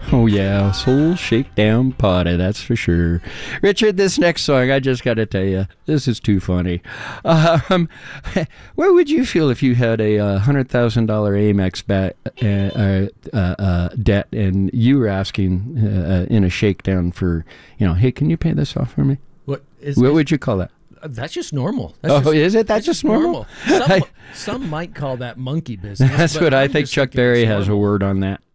Oh, yeah, soul shakedown party, that's for sure. Richard, this next song, I just got to tell you, this is too funny. Where would you feel if you had a $100,000 Amex debt and you were asking in a shakedown for, hey, can you pay this off for me? What would you call that? That's just normal. Is it? That's just normal? Some might call that monkey business. That's what I think. Chuck Berry has a word on that.